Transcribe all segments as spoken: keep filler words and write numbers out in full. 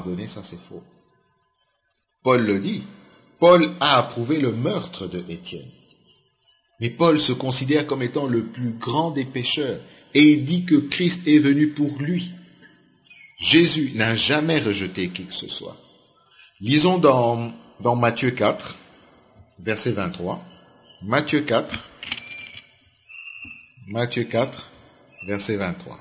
pardonner, ça c'est faux. Paul le dit. Paul a approuvé le meurtre de Étienne. Mais Paul se considère comme étant le plus grand des pécheurs et il dit que Christ est venu pour lui. Jésus n'a jamais rejeté qui que ce soit. Lisons dans, dans Matthieu quatre, verset vingt-trois. Matthieu quatre, Matthieu quatre, verset vingt-trois.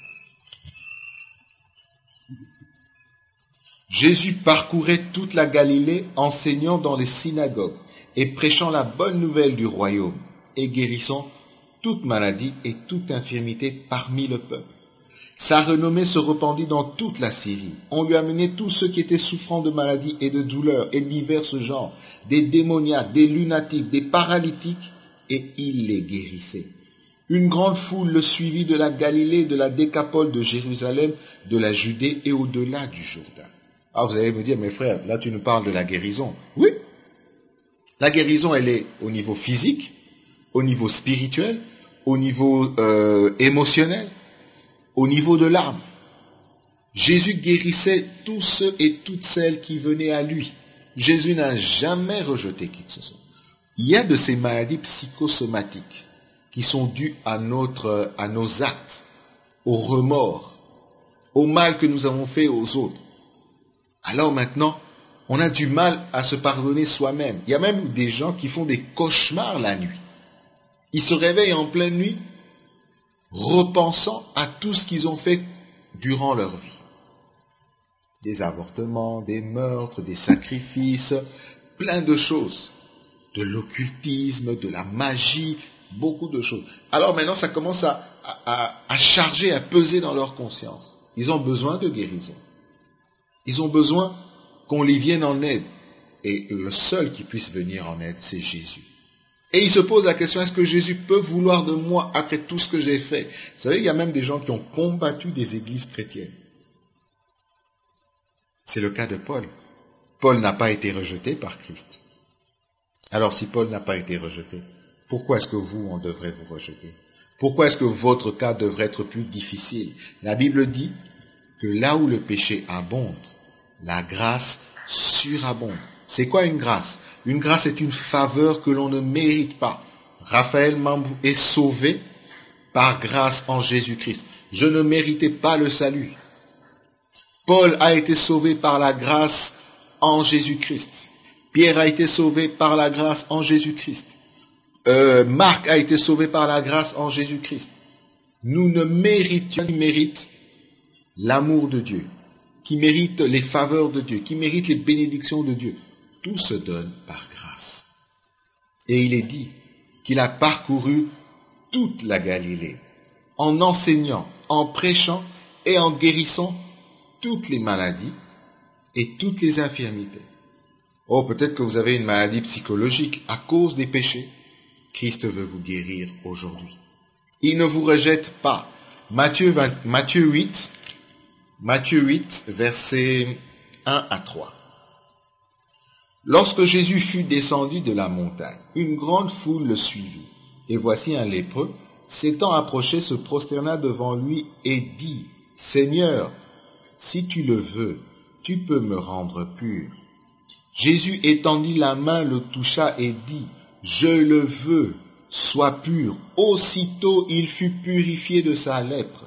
Jésus parcourait toute la Galilée, enseignant dans les synagogues et prêchant la bonne nouvelle du royaume et guérissant toute maladie et toute infirmité parmi le peuple. Sa renommée se répandit dans toute la Syrie. On lui amenait tous ceux qui étaient souffrants de maladies et de douleurs et de divers genres, des démoniaques, des lunatiques, des paralytiques, et il les guérissait. Une grande foule le suivit de la Galilée, de la Décapole, de Jérusalem, de la Judée et au-delà du Jourdain. Ah, vous allez me dire, mes frères, là tu nous parles de la guérison. Oui, la guérison, elle est au niveau physique, au niveau spirituel, au niveau euh, émotionnel, au niveau de l'âme. Jésus guérissait tous ceux et toutes celles qui venaient à lui. Jésus n'a jamais rejeté qui que ce soit. Il y a de ces maladies psychosomatiques qui sont dues à, notre, à nos actes, au remords, au mal que nous avons fait aux autres. Alors maintenant, on a du mal à se pardonner soi-même. Il y a même des gens qui font des cauchemars la nuit. Ils se réveillent en pleine nuit, repensant à tout ce qu'ils ont fait durant leur vie. Des avortements, des meurtres, des sacrifices, plein de choses. De l'occultisme, de la magie, beaucoup de choses. Alors maintenant, ça commence à, à, à charger, à peser dans leur conscience. Ils ont besoin de guérison. Ils ont besoin qu'on les vienne en aide. Et le seul qui puisse venir en aide, c'est Jésus. Et ils se posent la question, est-ce que Jésus peut vouloir de moi après tout ce que j'ai fait? Vous savez, il y a même des gens qui ont combattu des églises chrétiennes. C'est le cas de Paul. Paul n'a pas été rejeté par Christ. Alors si Paul n'a pas été rejeté, pourquoi est-ce que vous, on devrait vous rejeter? Pourquoi est-ce que votre cas devrait être plus difficile? La Bible dit que là où le péché abonde, la grâce surabonde. C'est quoi une grâce? Une grâce est une faveur que l'on ne mérite pas. Raphaël Mambou est sauvé par grâce en Jésus-Christ. Je ne méritais pas le salut. Paul a été sauvé par la grâce en Jésus-Christ. Pierre a été sauvé par la grâce en Jésus-Christ. Euh, Marc a été sauvé par la grâce en Jésus-Christ. Nous ne méritions, qui mérite l'amour de Dieu, qui mérite les faveurs de Dieu, qui mérite les bénédictions de Dieu. Tout se donne par grâce. Et il est dit qu'il a parcouru toute la Galilée, en enseignant, en prêchant et en guérissant toutes les maladies et toutes les infirmités. Oh, peut-être que vous avez une maladie psychologique à cause des péchés. Christ veut vous guérir aujourd'hui. Il ne vous rejette pas. Matthieu, vingt, Matthieu huit, Matthieu huit, versets un à trois. Lorsque Jésus fut descendu de la montagne, une grande foule le suivit. Et voici un lépreux, s'étant approché, se prosterna devant lui et dit, « Seigneur, si tu le veux, tu peux me rendre pur. » Jésus étendit la main, le toucha et dit, « Je le veux, sois pur. » Aussitôt il fut purifié de sa lèpre.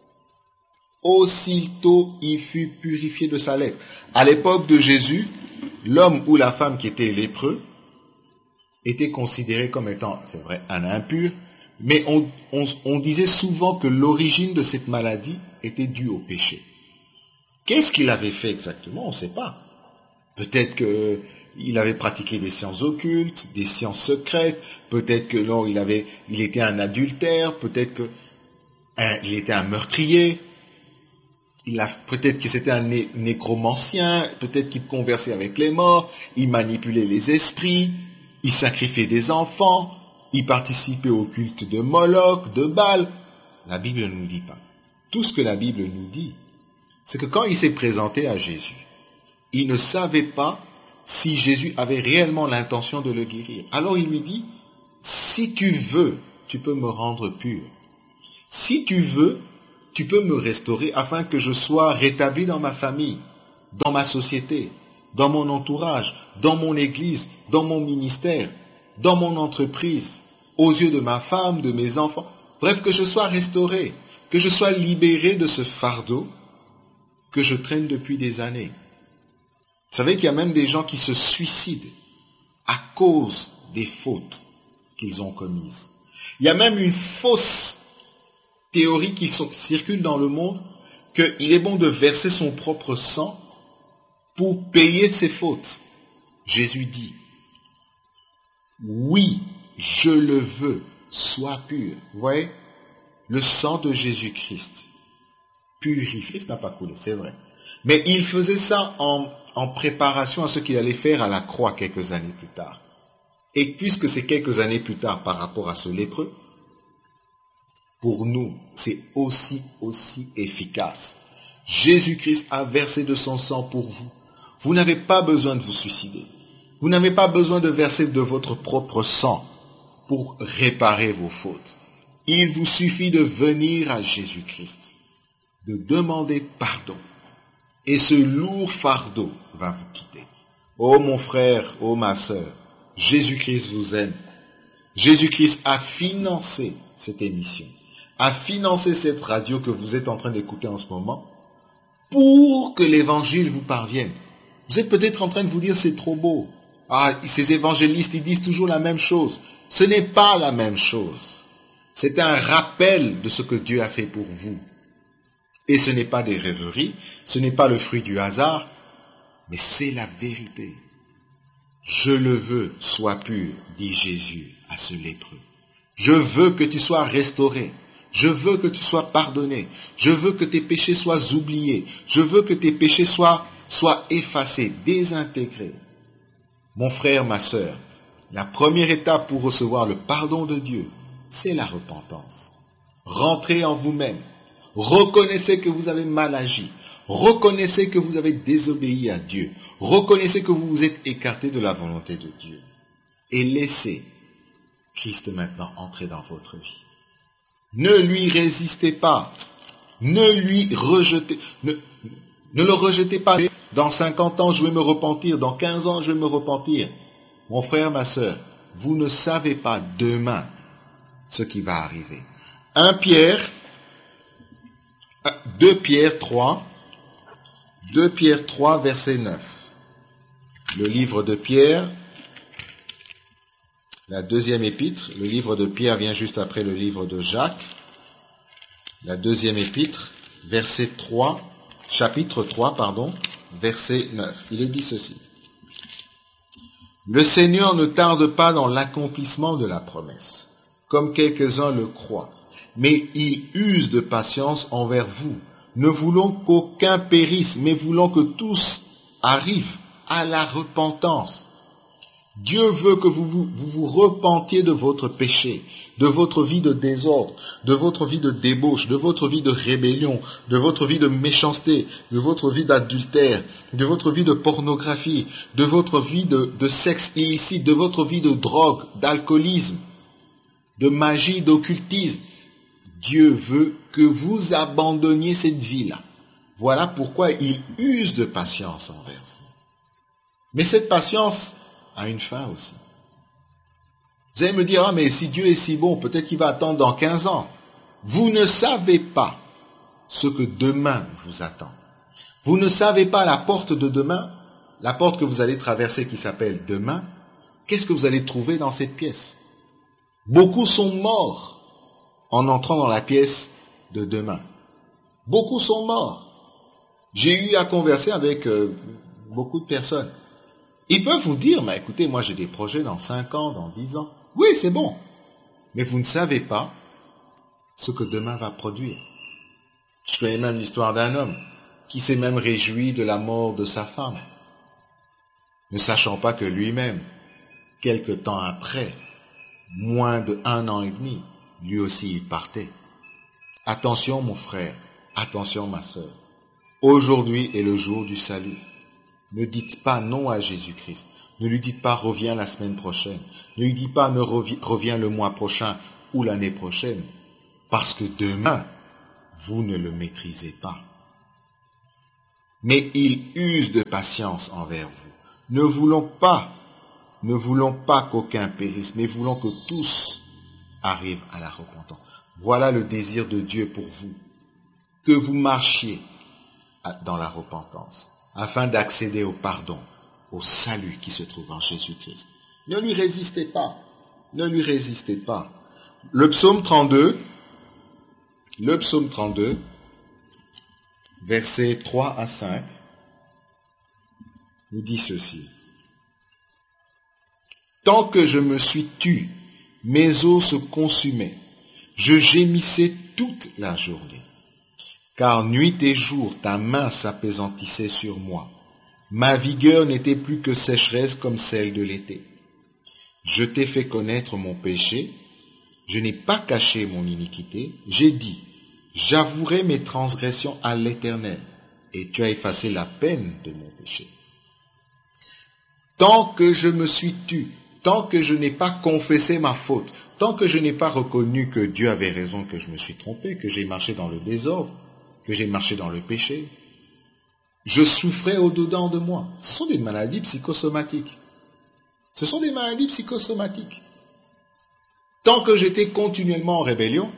Aussitôt il fut purifié de sa lèpre. À l'époque de Jésus, l'homme ou la femme qui était lépreux était considéré comme étant, c'est vrai, un impur, mais on, on, on disait souvent que l'origine de cette maladie était due au péché. Qu'est-ce qu'il avait fait exactement? On ne sait pas. Peut-être qu'il avait pratiqué des sciences occultes, des sciences secrètes, peut-être que non, il avait, il était un adultère, peut-être que un, il était un meurtrier, il a, peut-être que c'était un né, nécromancien, peut-être qu'il conversait avec les morts, il manipulait les esprits, il sacrifiait des enfants, il participait au culte de Moloch, de Baal. La Bible ne nous dit pas. Tout ce que la Bible nous dit, c'est que quand il s'est présenté à Jésus, il ne savait pas si Jésus avait réellement l'intention de le guérir. Alors il lui dit, si tu veux, tu peux me rendre pur. Si tu veux, tu peux me restaurer afin que je sois rétabli dans ma famille. dans ma société, dans mon entourage, dans mon église, dans mon ministère, dans mon entreprise, aux yeux de ma femme, de mes enfants. Bref, que je sois restauré, que je sois libéré de ce fardeau que je traîne depuis des années. Vous savez qu'il y a même des gens qui se suicident à cause des fautes qu'ils ont commises. Il y a même une fausse théorie qui circule dans le monde qu'il est bon de verser son propre sang pour payer de ses fautes. Jésus dit, oui, je le veux, sois pur. Vous voyez, le sang de Jésus-Christ purifie. Christ n'a pas coulé, c'est vrai. Mais il faisait ça en, en préparation à ce qu'il allait faire à la croix quelques années plus tard. Et puisque c'est quelques années plus tard par rapport à ce lépreux, pour nous, c'est aussi, aussi efficace. Jésus-Christ a versé de son sang pour vous. Vous n'avez pas besoin de vous suicider. Vous n'avez pas besoin de verser de votre propre sang pour réparer vos fautes. Il vous suffit de venir à Jésus-Christ, de demander pardon. Et ce lourd fardeau va vous quitter. Oh mon frère, oh ma sœur, Jésus-Christ vous aime. Jésus-Christ a financé cette émission, a financé cette radio que vous êtes en train d'écouter en ce moment, pour que l'évangile vous parvienne. Vous êtes peut-être en train de vous dire, c'est trop beau. Ah, ces évangélistes, ils disent toujours la même chose. Ce n'est pas la même chose. C'est un rappel de ce que Dieu a fait pour vous. Et ce n'est pas des rêveries, ce n'est pas le fruit du hasard, mais c'est la vérité. Je le veux, sois pur, dit Jésus à ce lépreux. Je veux que tu sois restauré. Je veux que tu sois pardonné. Je veux que tes péchés soient oubliés. Je veux que tes péchés soient, soient effacés, désintégrés. Mon frère, ma sœur, la première étape pour recevoir le pardon de Dieu, c'est la repentance. Rentrez en vous-même. Reconnaissez que vous avez mal agi. Reconnaissez que vous avez désobéi à Dieu. Reconnaissez que vous vous êtes écarté de la volonté de Dieu. Et laissez Christ maintenant entrer dans votre vie. Ne lui résistez pas. Ne lui rejetez. Ne, ne le rejetez pas. Dans cinquante ans, je vais me repentir. Dans quinze ans, je vais me repentir. Mon frère, ma sœur, vous ne savez pas demain ce qui va arriver. un Pierre, deux Pierre trois, deux Pierre trois, verset neuf. Le livre de Pierre, la deuxième épître, le livre de Pierre vient juste après le livre de Jacques. La deuxième épître, verset trois, chapitre trois, pardon, verset neuf. Il est dit ceci. Le Seigneur ne tarde pas dans l'accomplissement de la promesse, comme quelques-uns le croient, mais il use de patience envers vous, ne voulant qu'aucun périsse, mais voulant que tous arrivent à la repentance. Dieu veut que vous vous, vous vous repentiez de votre péché, de votre vie de désordre, de votre vie de débauche, de votre vie de rébellion, de votre vie de méchanceté, de votre vie d'adultère, de votre vie de pornographie, de votre vie de, de sexe illicite, de votre vie de drogue, d'alcoolisme, de magie, d'occultisme. Dieu veut que vous abandonniez cette vie-là. Voilà pourquoi il use de patience envers vous. Mais cette patience a une fin aussi. Vous allez me dire, ah mais si Dieu est si bon, peut-être qu'il va attendre dans quinze ans. Vous ne savez pas ce que demain vous attend. Vous ne savez pas la porte de demain, la porte que vous allez traverser qui s'appelle demain. Qu'est-ce que vous allez trouver dans cette pièce? Beaucoup sont morts en entrant dans la pièce de demain. Beaucoup sont morts. J'ai eu à converser avec euh, beaucoup de personnes. Ils peuvent vous dire, mais écoutez, moi j'ai des projets dans cinq ans, dans dix ans. Oui, c'est bon. Mais vous ne savez pas ce que demain va produire. Je connais même l'histoire d'un homme qui s'est même réjoui de la mort de sa femme, ne sachant pas que lui-même, quelque temps après, moins de un an et demi, lui aussi il partait. Attention mon frère, attention ma sœur. Aujourd'hui est le jour du salut. Ne dites pas non à Jésus-Christ. Ne lui dites pas reviens la semaine prochaine. Ne lui dites pas ne revi- reviens le mois prochain ou l'année prochaine. Parce que demain, vous ne le maîtrisez pas. mais il use de patience envers vous. Ne voulons pas, ne voulons pas qu'aucun périsse, mais voulons que tous arrivent à la repentance. Voilà le désir de Dieu pour vous, que vous marchiez dans la repentance, afin d'accéder au pardon, au salut qui se trouve en Jésus-Christ. Ne lui résistez pas, ne lui résistez pas. Le psaume trente-deux, le psaume trente-deux, versets trois à cinq, nous dit ceci. Tant que je me suis tu, mes os se consumaient, je gémissais toute la journée. Car nuit et jour, ta main s'appesantissait sur moi. Ma vigueur n'était plus que sécheresse comme celle de l'été. Je t'ai fait connaître mon péché, je n'ai pas caché mon iniquité, j'ai dit, j'avouerai mes transgressions à l'Éternel, et tu as effacé la peine de mon péché. Tant que je me suis tu, tant que je n'ai pas confessé ma faute, tant que je n'ai pas reconnu que Dieu avait raison, que je me suis trompé, que j'ai marché dans le désordre, que j'ai marché dans le péché, je souffrais au-dedans de moi. Ce sont des maladies psychosomatiques. Ce sont des maladies psychosomatiques. Tant que j'étais continuellement en rébellion,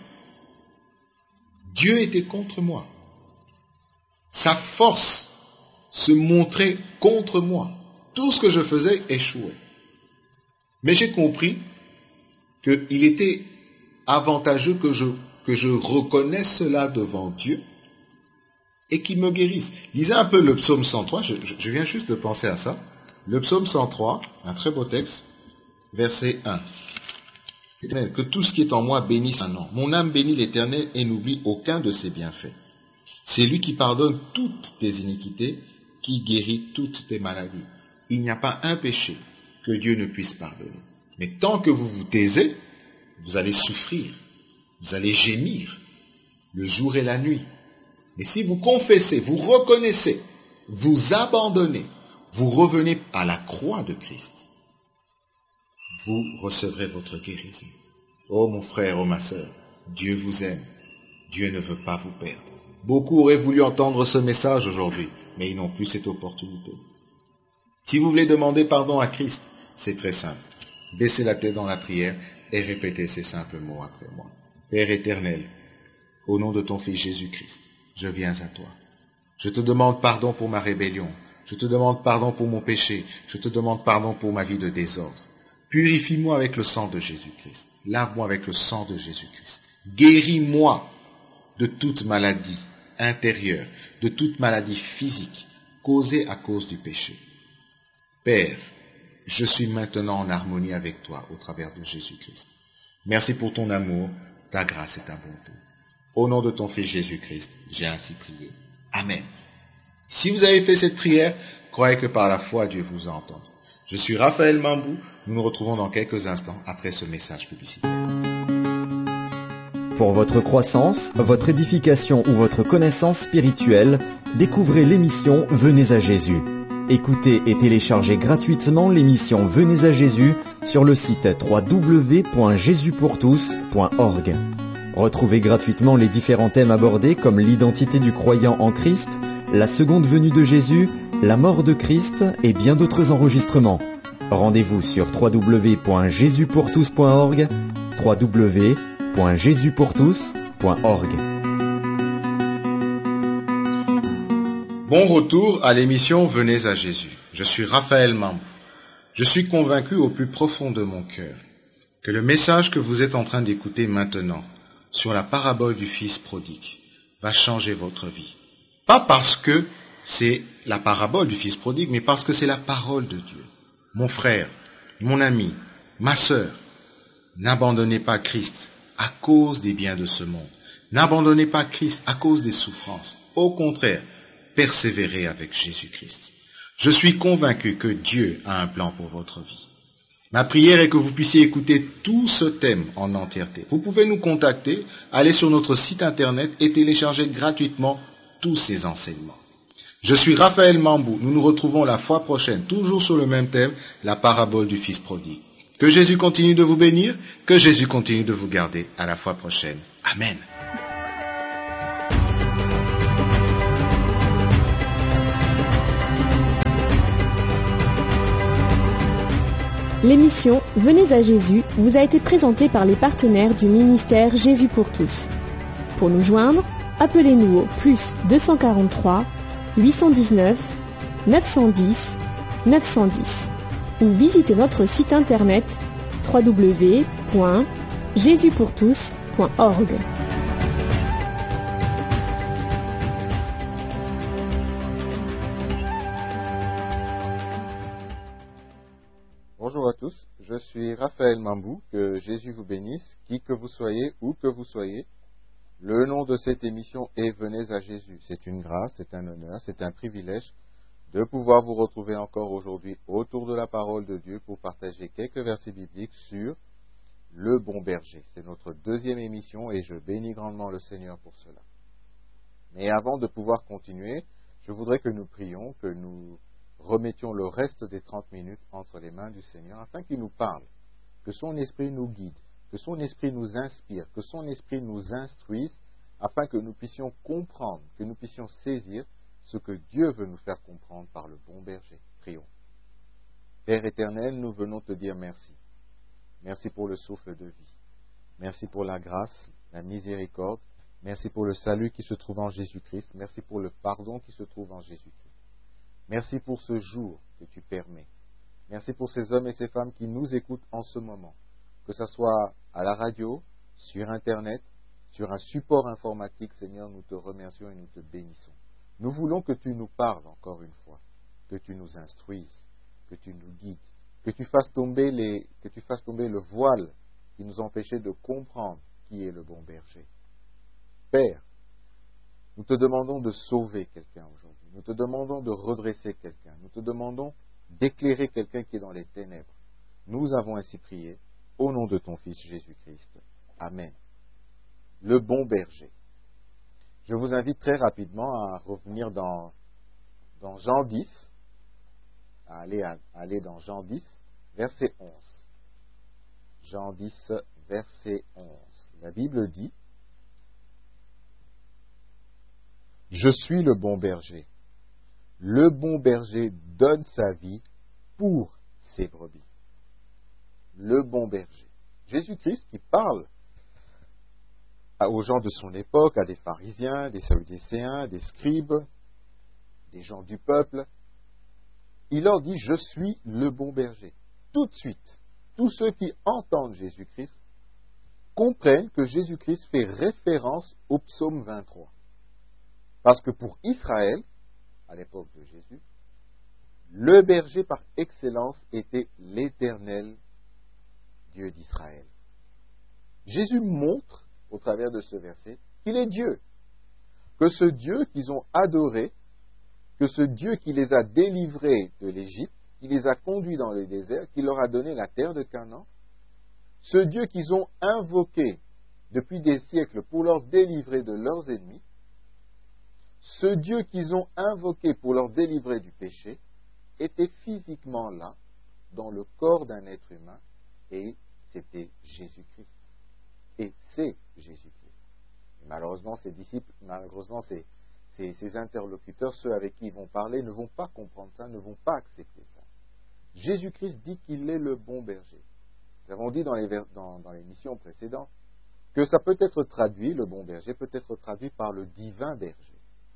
Dieu était contre moi. Sa force se montrait contre moi. Tout ce que je faisais échouait. Mais j'ai compris qu'il était avantageux que je, que je reconnaisse cela devant Dieu et qu'il me guérisse. Lisez un peu le psaume cent trois, je, je, je viens juste de penser à ça. Le psaume cent trois, un très beau texte, verset un. Éternel, que tout ce qui est en moi bénisse un nom. Mon âme bénit l'Éternel et n'oublie aucun de ses bienfaits. C'est lui qui pardonne toutes tes iniquités, qui guérit toutes tes maladies. Il n'y a pas un péché que Dieu ne puisse pardonner. Mais tant que vous vous taisez, vous allez souffrir, vous allez gémir, le jour et la nuit. Mais si vous confessez, vous reconnaissez, vous abandonnez, vous revenez à la croix de Christ, vous recevrez votre guérison. Oh mon frère, oh ma sœur, Dieu vous aime, Dieu ne veut pas vous perdre. Beaucoup auraient voulu entendre ce message aujourd'hui, mais ils n'ont plus cette opportunité. Si vous voulez demander pardon à Christ, c'est très simple. Baissez la tête dans la prière et répétez ces simples mots après moi. Père éternel, au nom de ton Fils Jésus-Christ, je viens à toi. Je te demande pardon pour ma rébellion. Je te demande pardon pour mon péché. Je te demande pardon pour ma vie de désordre. Purifie-moi avec le sang de Jésus-Christ. Lave-moi avec le sang de Jésus-Christ. Guéris-moi de toute maladie intérieure, de toute maladie physique causée à cause du péché. Père, je suis maintenant en harmonie avec toi au travers de Jésus-Christ. Merci pour ton amour, ta grâce et ta bonté. Au nom de ton Fils Jésus-Christ, j'ai ainsi prié. Amen. Si vous avez fait cette prière, croyez que par la foi, Dieu vous a entendu. Je suis Raphaël Mambou. Nous nous retrouvons dans quelques instants après ce message publicitaire. Pour votre croissance, votre édification ou votre connaissance spirituelle, découvrez l'émission Venez à Jésus. Écoutez et téléchargez gratuitement l'émission Venez à Jésus sur le site w w w point jésus pour tous point org. Retrouvez gratuitement les différents thèmes abordés comme l'identité du croyant en Christ, la seconde venue de Jésus, la mort de Christ et bien d'autres enregistrements. Rendez-vous sur w w w point jésus pour tous point org, w w w point jésus pour tous point org. Bon retour à l'émission Venez à Jésus. Je suis Raphaël Mambou. Je suis convaincu au plus profond de mon cœur que le message que vous êtes en train d'écouter maintenant sur la parabole du Fils prodigue va changer votre vie. Pas parce que c'est la parabole du Fils prodigue, mais parce que c'est la parole de Dieu. Mon frère, mon ami, ma sœur, n'abandonnez pas Christ à cause des biens de ce monde. N'abandonnez pas Christ à cause des souffrances. Au contraire, persévérez avec Jésus-Christ. Je suis convaincu que Dieu a un plan pour votre vie. Ma prière est que vous puissiez écouter tout ce thème en entièreté. Vous pouvez nous contacter, aller sur notre site internet et télécharger gratuitement tous ces enseignements. Je suis Raphaël Mambou. Nous nous retrouvons la fois prochaine, toujours sur le même thème, la parabole du Fils prodigue. Que Jésus continue de vous bénir, que Jésus continue de vous garder. À la fois prochaine. Amen. L'émission Venez à Jésus vous a été présentée par les partenaires du ministère Jésus pour tous. Pour nous joindre, appelez-nous au plus deux cent quarante-trois, huit cent dix-neuf, neuf cent dix, neuf cent dix ou visitez notre site internet w w w point jésus pour tous point org. Bonjour à tous, je suis Raphaël Mambou, que Jésus vous bénisse, qui que vous soyez, où que vous soyez. Le nom de cette émission est Venez à Jésus. C'est une grâce, c'est un honneur, c'est un privilège de pouvoir vous retrouver encore aujourd'hui autour de la parole de Dieu pour partager quelques versets bibliques sur le bon berger. C'est notre deuxième émission et je bénis grandement le Seigneur pour cela. Mais avant de pouvoir continuer, je voudrais que nous prions, que nous remettions le reste des trente minutes entre les mains du Seigneur afin qu'il nous parle, que son esprit nous guide, que son esprit nous inspire, que son esprit nous instruise afin que nous puissions comprendre, que nous puissions saisir ce que Dieu veut nous faire comprendre par le bon berger. Prions. Père éternel, nous venons te dire merci. Merci pour le souffle de vie. Merci pour la grâce, la miséricorde. Merci pour le salut qui se trouve en Jésus-Christ. Merci pour le pardon qui se trouve en Jésus-Christ. Merci pour ce jour que tu permets. Merci pour ces hommes et ces femmes qui nous écoutent en ce moment, que ce soit à la radio, sur Internet, sur un support informatique. Seigneur, nous te remercions et nous te bénissons. Nous voulons que tu nous parles encore une fois, que tu nous instruises, que tu nous guides, que tu fasses tomber les, que tu fasses tomber le voile qui nous empêchait de comprendre qui est le bon berger. Père, nous te demandons de sauver quelqu'un aujourd'hui. Nous te demandons de redresser quelqu'un. Nous te demandons d'éclairer quelqu'un qui est dans les ténèbres. Nous avons ainsi prié au nom de ton Fils Jésus-Christ. Amen. Le bon berger. Je vous invite très rapidement à revenir dans, dans Jean dix, à aller, à, à aller dans Jean dix, verset onze. Jean dix, verset onze. La Bible dit: Je suis le bon berger. Le bon berger donne sa vie pour ses brebis. Le bon berger. Jésus-Christ qui parle aux gens de son époque, à des pharisiens, des sadducéens, des scribes, des gens du peuple, il leur dit: Je suis le bon berger. Tout de suite, tous ceux qui entendent Jésus-Christ comprennent que Jésus-Christ fait référence au psaume vingt-trois. Parce que pour Israël, à l'époque de Jésus, le berger par excellence était l'Éternel Dieu d'Israël. Jésus montre, au travers de ce verset, qu'il est Dieu. Que ce Dieu qu'ils ont adoré, que ce Dieu qui les a délivrés de l'Égypte, qui les a conduits dans le désert, qui leur a donné la terre de Canaan, ce Dieu qu'ils ont invoqué depuis des siècles pour leur délivrer de leurs ennemis, ce Dieu qu'ils ont invoqué pour leur délivrer du péché, était physiquement là, dans le corps d'un être humain, et c'était Jésus-Christ. Et c'est Jésus-Christ. Et malheureusement, ses disciples, malheureusement, ses, ses, ses interlocuteurs, ceux avec qui ils vont parler, ne vont pas comprendre ça, ne vont pas accepter ça. Jésus-Christ dit qu'il est le bon berger. Nous avons dit dans les, dans, dans les missions précédentes que ça peut être traduit, le bon berger peut être traduit par le divin berger.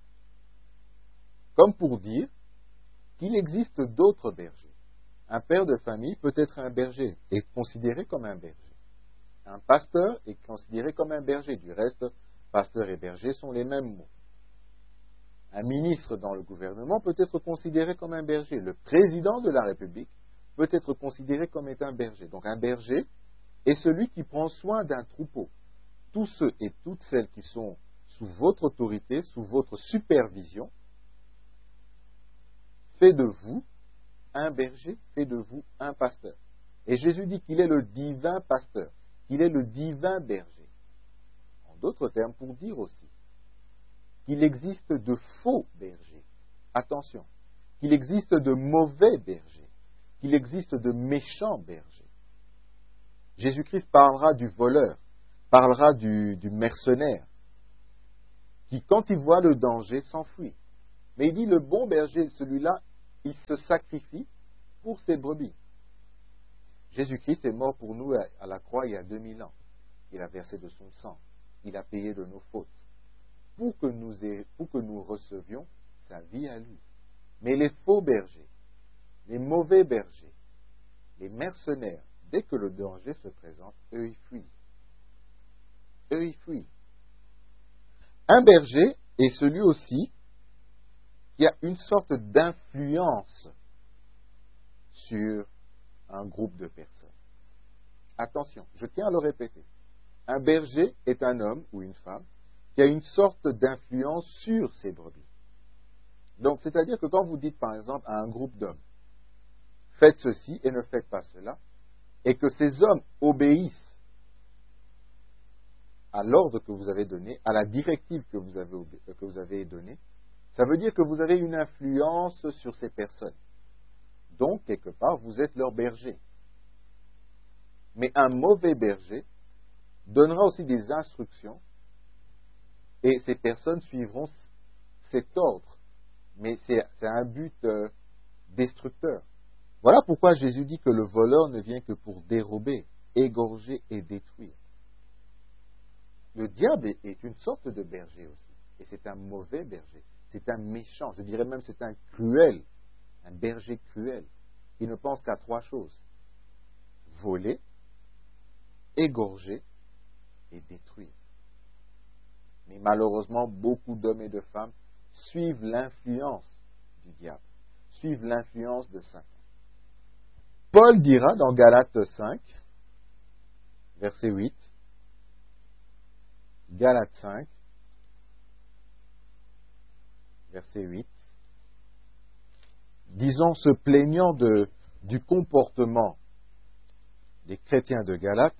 Comme pour dire qu'il existe d'autres bergers. Un père de famille peut être un berger et considéré comme un berger. Un pasteur est considéré comme un berger. Du reste, pasteur et berger sont les mêmes mots. Un ministre dans le gouvernement peut être considéré comme un berger. Le président de la République peut être considéré comme étant un berger. Donc un berger est celui qui prend soin d'un troupeau. Tous ceux et toutes celles qui sont sous votre autorité, sous votre supervision, fait de vous un berger, fait de vous un pasteur. Et Jésus dit qu'il est le divin pasteur, qu'il est le divin berger. En d'autres termes, pour dire aussi qu'il existe de faux bergers. Attention, qu'il existe de mauvais bergers, qu'il existe de méchants bergers. Jésus-Christ parlera du voleur, parlera du, du mercenaire, qui, quand il voit le danger, s'enfuit. Mais il dit le bon berger, celui-là, il se sacrifie pour ses brebis. Jésus-Christ est mort pour nous à la croix il y a deux mille ans. Il a versé de son sang. Il a payé de nos fautes. Pour que nous, ayons, pour que nous recevions sa vie à lui. Mais les faux bergers, les mauvais bergers, les mercenaires, dès que le danger se présente, eux, ils fuient. Eux, ils fuient. Un berger est celui aussi qui a une sorte d'influence sur un groupe de personnes. Attention, je tiens à le répéter. Un berger est un homme ou une femme qui a une sorte d'influence sur ses brebis. Donc, c'est-à-dire que quand vous dites, par exemple, à un groupe d'hommes, faites ceci et ne faites pas cela, et que ces hommes obéissent à l'ordre que vous avez donné, à la directive que vous avez, que vous avez donnée, ça veut dire que vous avez une influence sur ces personnes. Donc, quelque part, vous êtes leur berger. Mais un mauvais berger donnera aussi des instructions et ces personnes suivront cet ordre. Mais c'est un but euh, destructeur. Voilà pourquoi Jésus dit que le voleur ne vient que pour dérober, égorger et détruire. Le diable est une sorte de berger aussi. Et c'est un mauvais berger. C'est un méchant. Je dirais même c'est un cruel. Un berger cruel. Qui ne pense qu'à trois choses. Voler, égorger et détruire. Mais malheureusement, beaucoup d'hommes et de femmes suivent l'influence du diable. Suivent l'influence de Satan. Paul dira dans Galates cinq, verset huit, Galates cinq, verset huit, disons se plaignant de, du comportement des chrétiens de Galates,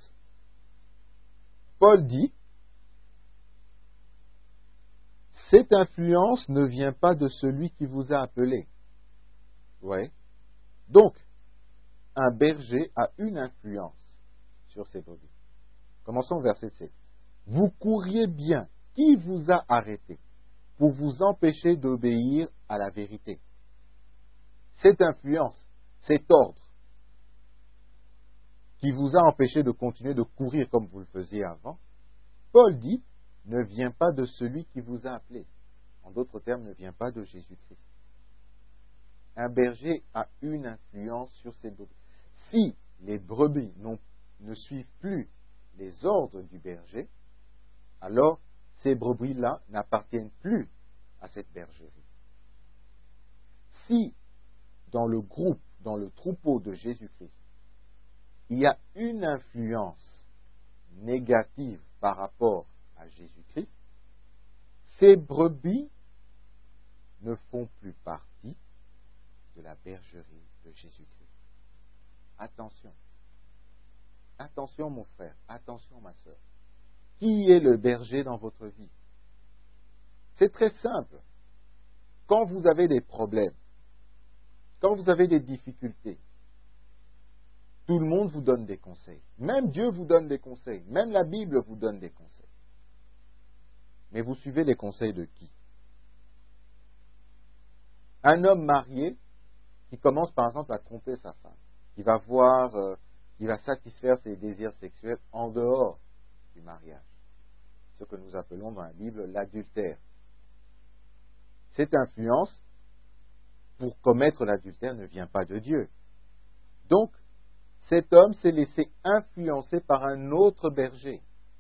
Paul dit, cette influence ne vient pas de celui qui vous a appelé. Ouais. Donc, un berger a une influence sur ses brebis. Commençons au verset sept. Vous courriez bien. Qui vous a arrêté pour vous empêcher d'obéir à la vérité? Cette influence, cet ordre qui vous a empêché de continuer de courir comme vous le faisiez avant, Paul dit, ne vient pas de celui qui vous a appelé. En d'autres termes, ne vient pas de Jésus-Christ. Un berger a une influence sur ses brebis. Si les brebis ne suivent plus les ordres du berger, alors ces brebis-là n'appartiennent plus à cette bergerie. Si dans le groupe, dans le troupeau de Jésus-Christ, il y a une influence négative par rapport à Jésus-Christ, ces brebis ne font plus partie de la bergerie de Jésus-Christ. Attention. Attention mon frère, attention ma sœur. Qui est le berger dans votre vie? C'est très simple. Quand vous avez des problèmes, quand vous avez des difficultés, tout le monde vous donne des conseils. Même Dieu vous donne des conseils. Même la Bible vous donne des conseils. Mais vous suivez les conseils de qui? Un homme marié qui commence par exemple à tromper sa femme, qui va voir, euh, qui va satisfaire ses désirs sexuels en dehors du mariage. Ce que nous appelons dans la Bible l'adultère. Cette influence pour commettre l'adultère ne vient pas de Dieu. Donc, cet homme s'est laissé influencer par un autre berger.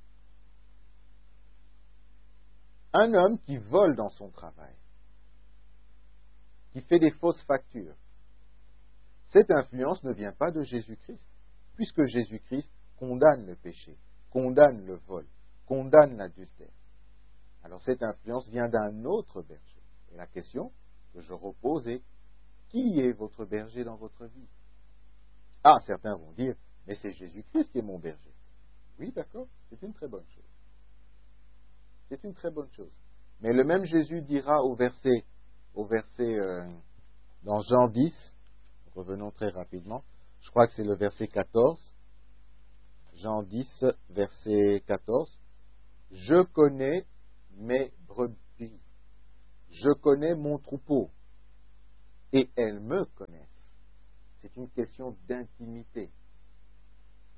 Un homme qui vole dans son travail, qui fait des fausses factures. Cette influence ne vient pas de Jésus-Christ, puisque Jésus-Christ condamne le péché, condamne le vol, condamne l'adultère. Alors cette influence vient d'un autre berger. Et la question que je repose est, qui est votre berger dans votre vie? Ah, certains vont dire, mais c'est Jésus-Christ qui est mon berger. Oui, d'accord, c'est une très bonne chose. C'est une très bonne chose. Mais le même Jésus dira au verset, au verset euh, dans Jean dix, revenons très rapidement, je crois que c'est le verset quatorze, Jean dix, verset quatorze, je connais mes brebis, je connais mon troupeau, et elles me connaissent. C'est une question d'intimité.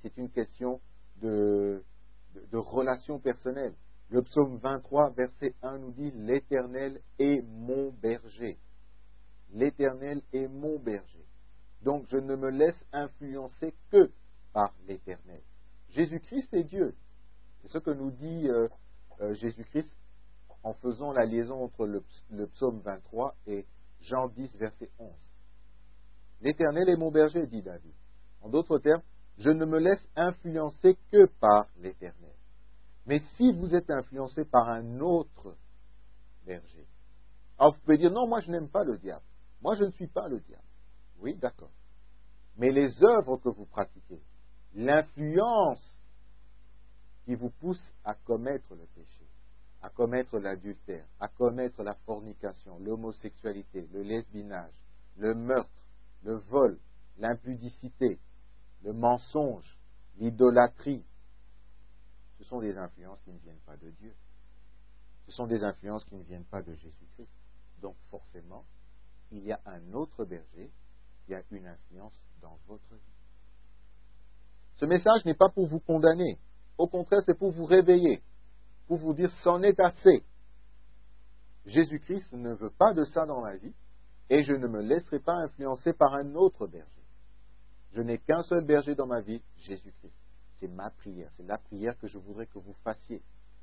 c'est une question de, de, de relation personnelle. Le psaume vingt-trois, verset un nous dit « L'Éternel est mon berger ». L'Éternel est mon berger. Donc je ne me laisse influencer que par l'Éternel. Jésus-Christ est Dieu. C'est ce que nous dit euh, euh, Jésus-Christ en faisant la liaison entre le, le psaume vingt-trois et Jean dix, verset onze. L'Éternel est mon berger, dit David. En d'autres termes, je ne me laisse influencer que par l'Éternel. Mais si vous êtes influencé par un autre berger, alors vous pouvez dire, non, moi je n'aime pas le diable. Moi je ne suis pas le diable. Oui, d'accord. Mais les œuvres que vous pratiquez, l'influence qui vous pousse à commettre le péché, à commettre l'adultère, à commettre la fornication, l'homosexualité, le lesbinage, le meurtre, le vol, l'impudicité, le mensonge, l'idolâtrie, ce sont des influences qui ne viennent pas de Dieu. Ce sont des influences qui ne viennent pas de Jésus-Christ. Donc forcément, il y a un autre berger qui a une influence dans votre vie. Ce message n'est pas pour vous condamner. Au contraire, c'est pour vous réveiller, pour vous dire c'en est assez. Jésus-Christ ne veut pas de ça dans ma vie et je ne me laisserai pas influencer par un autre berger. Je n'ai qu'un seul berger dans ma vie, Jésus-Christ. C'est ma prière, c'est la prière que je voudrais que vous fassiez.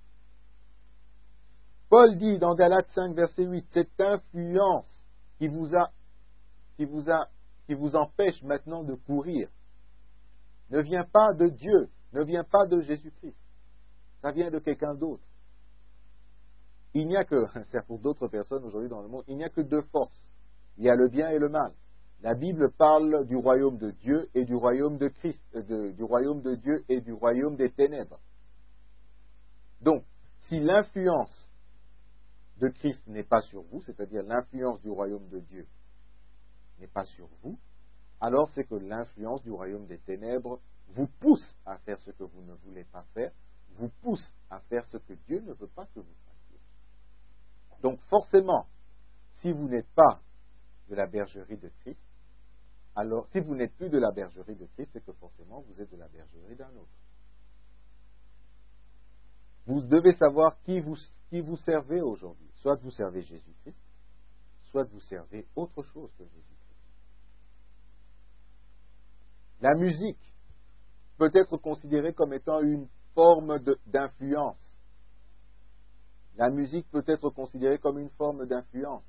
Paul dit dans Galates cinq, verset huit, cette influence qui vous a, qui vous a, qui vous empêche maintenant de courir, ne vient pas de Dieu, ne vient pas de Jésus-Christ. Ça vient de quelqu'un d'autre. Il n'y a que, c'est pour d'autres personnes aujourd'hui dans le monde, il n'y a que deux forces. Il y a le bien et le mal. La Bible parle du royaume de Dieu et du royaume de Christ, de, du royaume de Dieu et du royaume des ténèbres. Donc, si l'influence de Christ n'est pas sur vous, c'est-à-dire l'influence du royaume de Dieu n'est pas sur vous, alors c'est que l'influence du royaume des ténèbres vous pousse à faire ce que vous ne voulez pas faire, vous pousse à faire ce que Dieu ne veut pas que vous fassiez. Donc forcément, si vous n'êtes pas de la bergerie de Christ, alors si vous n'êtes plus de la bergerie de Christ, c'est que forcément vous êtes de la bergerie d'un autre. Vous devez savoir qui vous, qui vous servez aujourd'hui. Soit vous servez Jésus-Christ, soit vous servez autre chose que Jésus-Christ. La musique peut être considérée comme étant une forme de, d'influence. La musique peut être considérée comme une forme d'influence.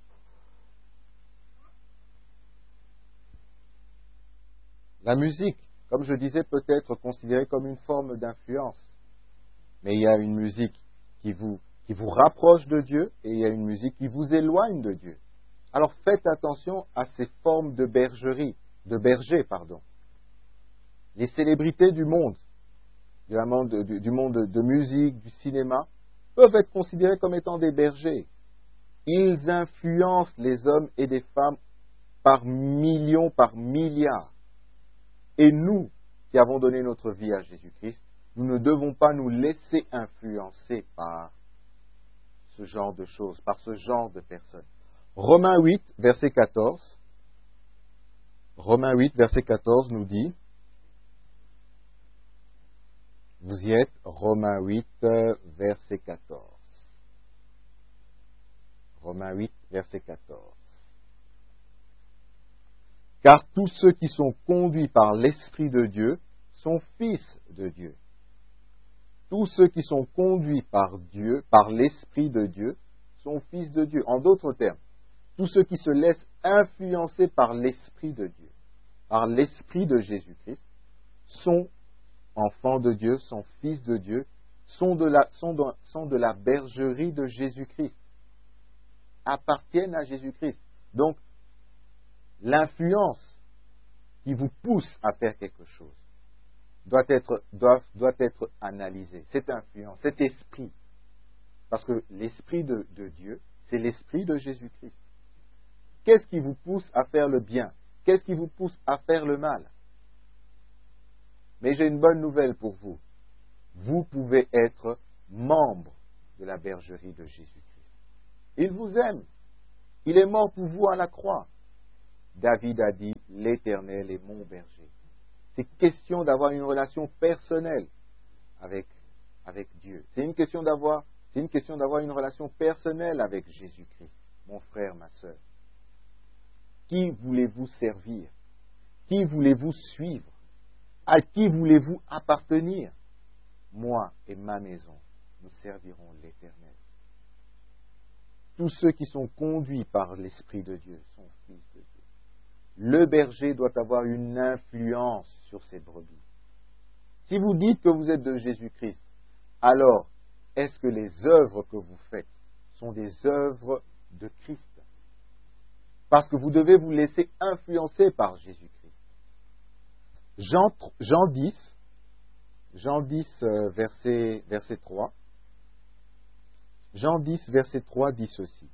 La musique, comme je disais, peut être considérée comme une forme d'influence. Mais il y a une musique qui vous, qui vous rapproche de Dieu et il y a une musique qui vous éloigne de Dieu. Alors faites attention à ces formes de bergerie, de berger, pardon. Les célébrités du monde, du monde, du, du monde de musique, du cinéma, peuvent être considérés comme étant des bergers. Ils influencent les hommes et les femmes par millions, par milliards. Et nous, qui avons donné notre vie à Jésus-Christ, nous ne devons pas nous laisser influencer par ce genre de choses, par ce genre de personnes. Romains huit, verset quatorze. Romains huit, verset quatorze nous dit, vous y êtes, Romains huit, verset quatorze. Romains huit, verset quatorze. Car tous ceux qui sont conduits par l'Esprit de Dieu sont fils de Dieu. Tous ceux qui sont conduits par Dieu, par l'Esprit de Dieu, sont fils de Dieu. En d'autres termes, tous ceux qui se laissent influencer par l'Esprit de Dieu, par l'Esprit de Jésus-Christ, sont enfants de Dieu, sont fils de Dieu, sont de la, sont de, sont de la bergerie de Jésus-Christ, appartiennent à Jésus-Christ. Donc, l'influence qui vous pousse à faire quelque chose doit être, doit, doit être analysée. Cette influence, cet esprit. Parce que l'esprit de, de Dieu, c'est l'esprit de Jésus-Christ. Qu'est-ce qui vous pousse à faire le bien? Qu'est-ce qui vous pousse à faire le mal? Mais j'ai une bonne nouvelle pour vous. Vous pouvez être membre de la bergerie de Jésus-Christ. Il vous aime. Il est mort pour vous à la croix. David a dit, l'Éternel est mon berger. C'est question d'avoir une relation personnelle avec, avec Dieu. C'est une question d'avoir, c'est une question d'avoir une relation personnelle avec Jésus-Christ, mon frère, ma sœur. Qui voulez-vous servir? Qui voulez-vous suivre? À qui voulez-vous appartenir? Moi et ma maison, nous servirons l'Éternel. Tous ceux qui sont conduits par l'Esprit de Dieu sont fils de Dieu. Le berger doit avoir une influence sur ses brebis. Si vous dites que vous êtes de Jésus-Christ, alors est-ce que les œuvres que vous faites sont des œuvres de Christ? Parce que vous devez vous laisser influencer par Jésus-Christ. Jean, Jean dix, Jean dix, verset, verset trois. Jean dix, verset trois dit ceci.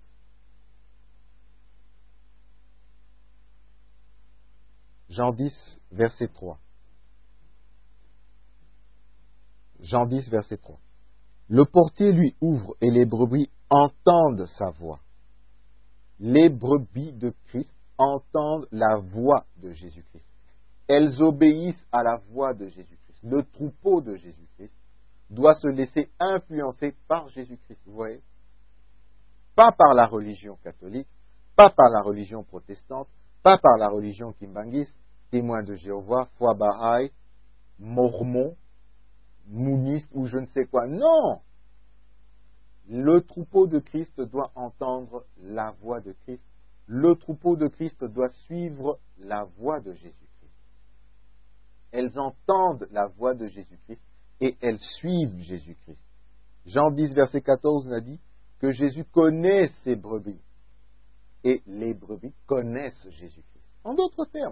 Jean dix, verset trois. Jean dix, verset trois. Le portier lui ouvre et les brebis entendent sa voix. Les brebis de Christ entendent la voix de Jésus-Christ. Elles obéissent à la voix de Jésus-Christ. Le troupeau de Jésus-Christ doit se laisser influencer par Jésus-Christ. Vous voyez? Pas par la religion catholique, pas par la religion protestante, pas par la religion kimbangiste, témoin de Jéhovah, foi Bahaï, mormon, mouniste ou je ne sais quoi. Non! Le troupeau de Christ doit entendre la voix de Christ. Le troupeau de Christ doit suivre la voix de Jésus-Christ. Elles entendent la voix de Jésus-Christ et elles suivent Jésus-Christ. Jean dix, verset quatorze, nous a dit que Jésus connaît ses brebis et les brebis connaissent Jésus-Christ. En d'autres termes,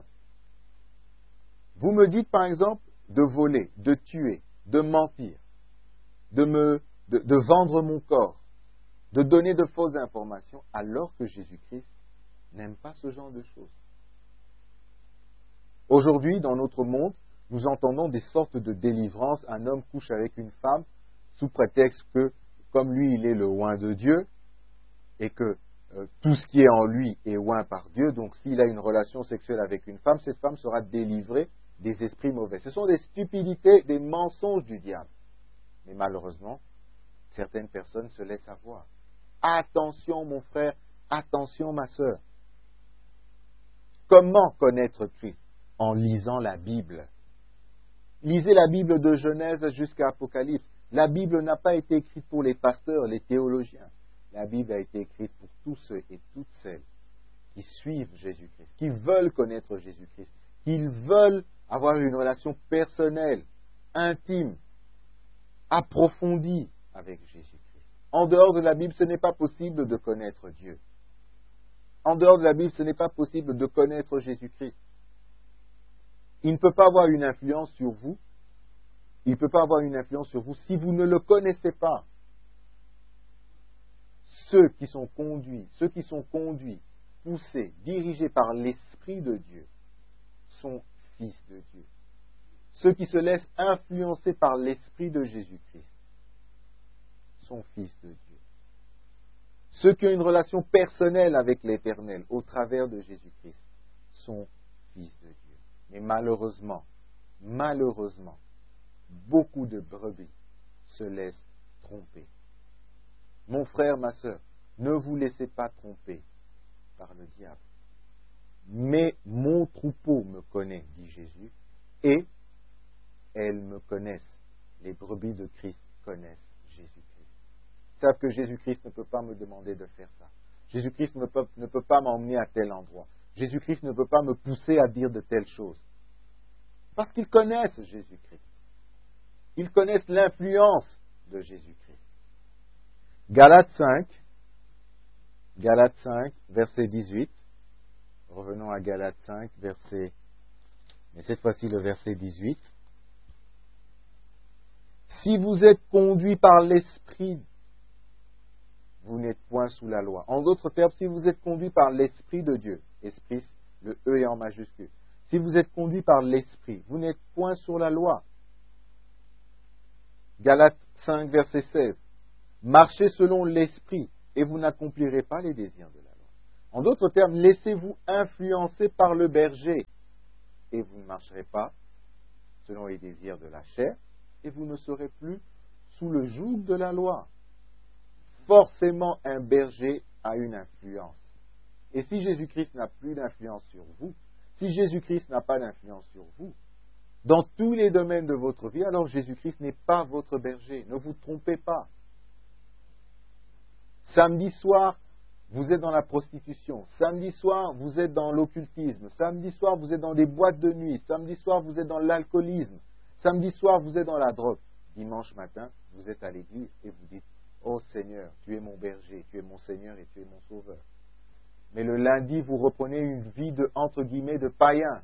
vous me dites par exemple de voler, de tuer, de mentir, de, me, de, de vendre mon corps, de donner de fausses informations, alors que Jésus-Christ n'aime pas ce genre de choses. Aujourd'hui, dans notre monde, nous entendons des sortes de délivrances. Un homme couche avec une femme sous prétexte que, comme lui, il est le oint de Dieu, et que euh, tout ce qui est en lui est oint par Dieu, donc s'il a une relation sexuelle avec une femme, cette femme sera délivrée des esprits mauvais. Ce sont des stupidités, des mensonges du diable. Mais malheureusement, certaines personnes se laissent avoir. Attention mon frère, attention ma sœur. Comment connaître Christ? En lisant la Bible. Lisez la Bible de Genèse jusqu'à Apocalypse. La Bible n'a pas été écrite pour les pasteurs, les théologiens. La Bible a été écrite pour tous ceux et toutes celles qui suivent Jésus-Christ, qui veulent connaître Jésus-Christ, qui veulent avoir une relation personnelle, intime, approfondie avec Jésus-Christ. En dehors de la Bible, ce n'est pas possible de connaître Dieu. En dehors de la Bible, ce n'est pas possible de connaître Jésus-Christ. Il ne peut pas avoir une influence sur vous. Il ne peut pas avoir une influence sur vous si vous ne le connaissez pas. Ceux qui sont conduits, ceux qui sont conduits, poussés, dirigés par l'Esprit de Dieu, sont fils de Dieu. Ceux qui se laissent influencer par l'Esprit de Jésus-Christ sont fils de Dieu. Ceux qui ont une relation personnelle avec l'Éternel au travers de Jésus-Christ sont fils de Dieu. Mais malheureusement, malheureusement, beaucoup de brebis se laissent tromper. Mon frère, ma sœur, ne vous laissez pas tromper par le diable. Mais mon troupeau me connaît, dit Jésus, et elles me connaissent. Les brebis de Christ connaissent Jésus-Christ. Ils savent que Jésus-Christ ne peut pas me demander de faire ça. Jésus-Christ ne peut, ne peut pas m'emmener à tel endroit. Jésus-Christ ne peut pas me pousser à dire de telles choses. Parce qu'ils connaissent Jésus-Christ. Ils connaissent l'influence de Jésus-Christ. Galates cinq, Galates cinq, verset dix-huit. Revenons à Galates cinq, verset, mais cette fois-ci le verset dix-huit. Si vous êtes conduits par l'Esprit, vous n'êtes point sous la loi. En d'autres termes, si vous êtes conduits par l'Esprit de Dieu, Esprit, le E est en majuscule. Si vous êtes conduits par l'Esprit, vous n'êtes point sur la loi. Galates cinq, verset seize. Marchez selon l'Esprit et vous n'accomplirez pas les désirs de la loi. En d'autres termes, laissez-vous influencer par le berger et vous ne marcherez pas selon les désirs de la chair, et vous ne serez plus sous le joug de la loi. Forcément, un berger a une influence. Et si Jésus-Christ n'a plus d'influence sur vous, si Jésus-Christ n'a pas d'influence sur vous, dans tous les domaines de votre vie, alors Jésus-Christ n'est pas votre berger. Ne vous trompez pas. Samedi soir, vous êtes dans la prostitution. Samedi soir, vous êtes dans l'occultisme. Samedi soir, vous êtes dans des boîtes de nuit. Samedi soir, vous êtes dans l'alcoolisme. Samedi soir, vous êtes dans la drogue. Dimanche matin, vous êtes à l'église et vous dites « Oh Seigneur, tu es mon berger, tu es mon Seigneur et tu es mon Sauveur. » Mais le lundi, vous reprenez une vie de, entre guillemets, de païen.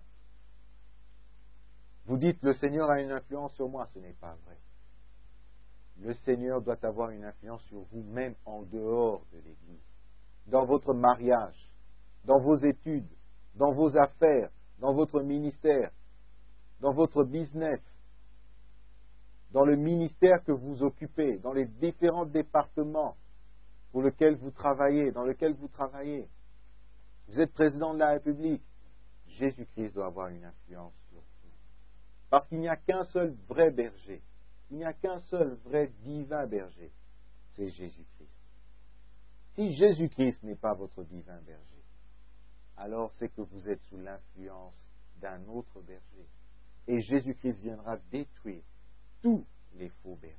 Vous dites « Le Seigneur a une influence sur moi. » Ce n'est pas vrai. Le Seigneur doit avoir une influence sur vous, même en dehors de l'église. Dans votre mariage, dans vos études, dans vos affaires, dans votre ministère, dans votre business, dans le ministère que vous occupez, dans les différents départements pour lesquels vous travaillez, dans lesquels vous travaillez. Vous êtes président de la République. Jésus-Christ doit avoir une influence sur vous. Parce qu'il n'y a qu'un seul vrai berger. Il n'y a qu'un seul vrai divin berger. C'est Jésus-Christ. Si Jésus-Christ n'est pas votre divin berger, alors c'est que vous êtes sous l'influence d'un autre berger. Et Jésus-Christ viendra détruire tous les faux bergers.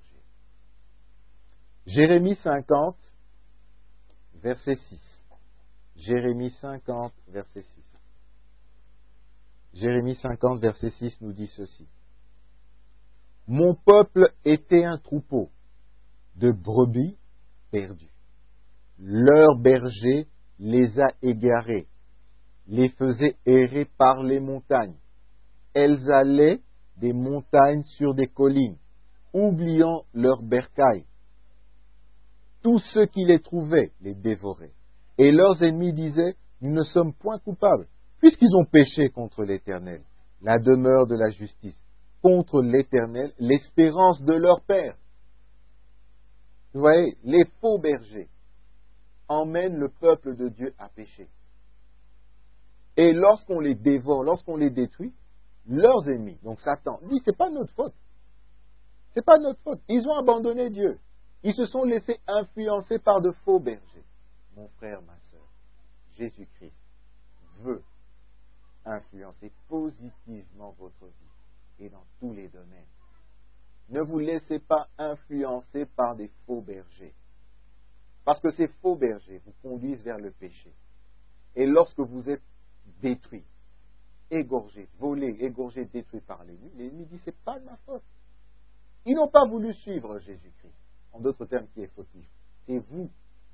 Jérémie cinquante, verset six. Jérémie cinquante, verset six. Jérémie cinquante, verset six nous dit ceci. Mon peuple était un troupeau de brebis perdues. Leur berger les a égarées, les faisait errer par les montagnes. Elles allaient des montagnes sur des collines, oubliant leurs bercailles. Tous ceux qui les trouvaient les dévoraient. Et leurs ennemis disaient, nous ne sommes point coupables, puisqu'ils ont péché contre l'Éternel, la demeure de la justice, contre l'Éternel, l'espérance de leur père. Vous voyez, les faux bergers emmènent le peuple de Dieu à pécher. Et lorsqu'on les dévore, lorsqu'on les détruit, leurs ennemis, donc Satan, dit, c'est pas notre faute. C'est pas notre faute. Ils ont abandonné Dieu. Ils se sont laissés influencer par de faux bergers. Mon frère, ma sœur, Jésus-Christ veut influencer positivement votre vie et dans tous les domaines. Ne vous laissez pas influencer par des faux bergers. Parce que ces faux bergers vous conduisent vers le péché. Et lorsque vous êtes détruit, égorgé, volé, égorgé, détruit par l'ennemi, l'ennemi dit, c'est pas de ma faute. Ils n'ont pas voulu suivre Jésus-Christ. En d'autres termes, qui est fautif? C'est vous.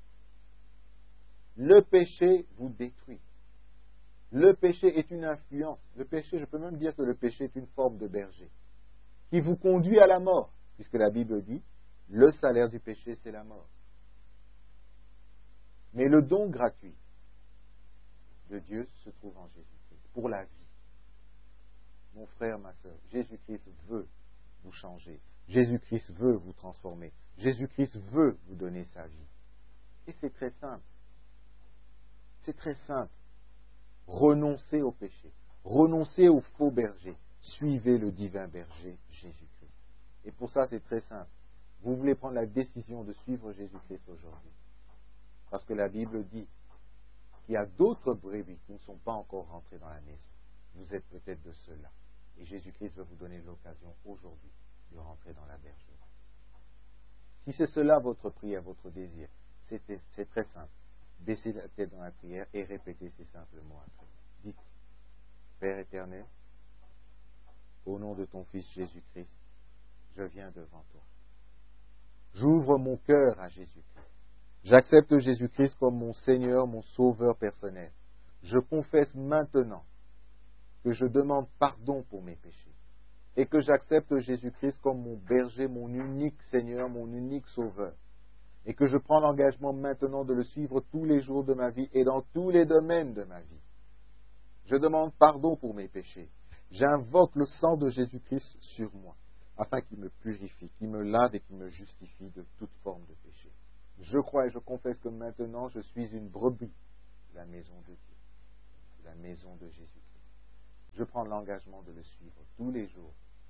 Le péché vous détruit. Le péché est une influence. Le péché, je peux même dire que le péché est une forme de berger qui vous conduit à la mort, puisque la Bible dit, le salaire du péché, c'est la mort. Mais le don gratuit de Dieu se trouve en Jésus-Christ, pour la vie. Mon frère, ma sœur, Jésus-Christ veut vous changer. Jésus-Christ veut vous transformer. Jésus-Christ veut vous donner sa vie. Et c'est très simple. C'est très simple. Renoncez au péché. Renoncez aux faux bergers. Suivez le divin berger, Jésus-Christ. Et pour ça, c'est très simple. Vous voulez prendre la décision de suivre Jésus-Christ aujourd'hui. Parce que la Bible dit qu'il y a d'autres brebis qui ne sont pas encore rentrées dans la maison. Vous êtes peut-être de ceux-là. Et Jésus-Christ va vous donner l'occasion aujourd'hui de rentrer dans la bergerie. Si c'est cela votre prière, votre désir, c'est, c'est très simple. Baissez la tête dans la prière et répétez ces simples mots après. Dites, Père éternel, au nom de ton Fils Jésus-Christ, je viens devant toi. J'ouvre mon cœur à Jésus-Christ. J'accepte Jésus-Christ comme mon Seigneur, mon Sauveur personnel. Je confesse maintenant que je demande pardon pour mes péchés et que j'accepte Jésus-Christ comme mon berger, mon unique Seigneur, mon unique Sauveur. Et que je prends l'engagement maintenant de le suivre tous les jours de ma vie et dans tous les domaines de ma vie. Je demande pardon pour mes péchés. J'invoque le sang de Jésus-Christ sur moi, afin qu'il me purifie, qu'il me lave et qu'il me justifie de toute forme de péché. Je crois et je confesse que maintenant je suis une brebis de la maison de Dieu, de la maison de Jésus-Christ. Je prends l'engagement de le suivre tous les jours